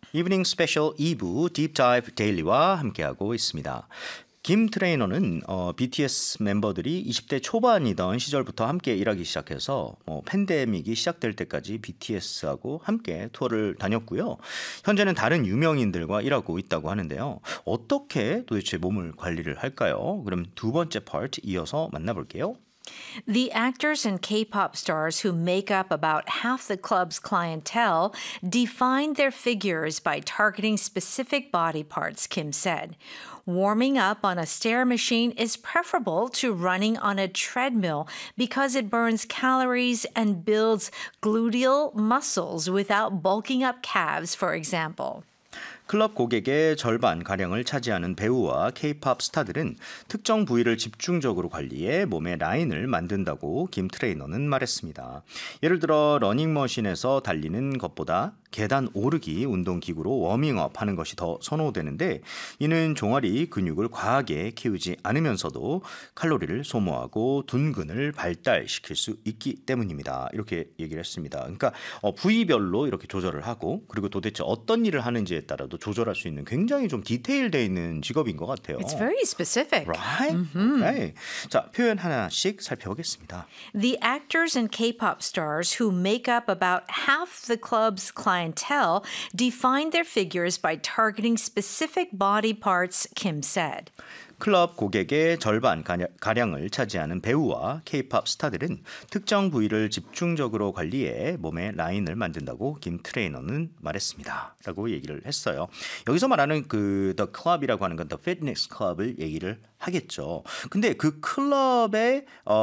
이브닝 스페셜 2부 딥다이브 데일리와 함께하고 있습니다. 김 트레이너는 BTS 멤버들이 20대 초반이던 시절부터 함께 일하기 시작해서 팬데믹이 시작될 때까지 BTS하고 함께 투어를 다녔고요. 현재는 다른 유명인들과 일하고 있다고 하는데요. 어떻게 도대체 몸을 관리를 할까요? 그럼 두 번째 파트 이어서 만나볼게요. The actors and K-pop stars who make up about half the club's clientele define their figures by targeting specific body parts, Kim said. Warming up on a stair machine is preferable to running on a treadmill because it burns calories and builds gluteal muscles without bulking up calves, for example. 클럽 고객의 절반가량을 차지하는 배우와 K-팝 스타들은 특정 부위를 집중적으로 관리해 몸의 라인을 만든다고 김 트레이너는 말했습니다. 예를 들어 러닝머신에서 달리는 것보다 계단 오르기 운동기구로 워밍업 하는 것이 더 선호되는데 이는 종아리 근육을 과하게 키우지 않으면서도 칼로리를 소모하고 둔근을 발달시킬 수 있기 때문입니다. 이렇게 얘기를 했습니다. 그러니까 부위별로 이렇게 조절을 하고 그리고 도대체 어떤 일을 하는지에 따라도 조절할 수 있는 굉장히 좀 디테일되어 있는 직업인 것 같아요. It's very specific. Right? Okay. 자, 표현 하나씩 살펴보겠습니다. The actors and K-pop stars who make up about half the club's clientele define their figures by targeting specific body parts, Kim said. 클럽 고객의 절반 가량을 차지하는 배우와 K-팝 스타들은 특정 부위를 집중적으로 관리해 몸의 라인을 만든다고 김 트레이너는 말했습니다. 라고 얘기를 했어요. 여기서 말하는 그 The Club이라고 하는 건 The Fitness Club을 얘기를 하겠죠. 근데 그 클럽의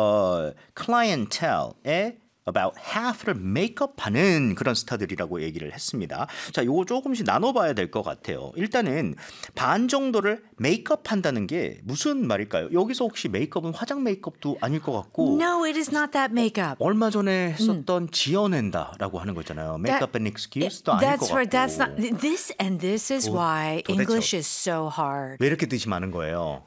클라이언텔에 about half를 메이크업하는 그런 스타들이라고 얘기를 했습니다. 자, 요거 조금씩 나눠봐야 될 것 같아요. 일단은 반 정도를 메이크업한다는 게 무슨 말일까요? 여기서 혹시 메이크업은 화장 메이크업도 아닐 것 같고 No, it is not that makeup. 얼마 전에 했었던 지어낸다라고 하는 거 있잖아요. Makeup and excuse도 아닐 것 That's right. 같고. That's not this and this is why 도대체 English is so hard. 왜 이렇게 뜻이 많은 거예요?